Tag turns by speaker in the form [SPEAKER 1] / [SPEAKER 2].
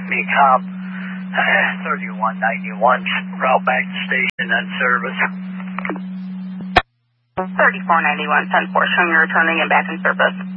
[SPEAKER 1] MECOM 3191, route back to station and service.
[SPEAKER 2] 3491, 10-4, showing you're returning and back in service.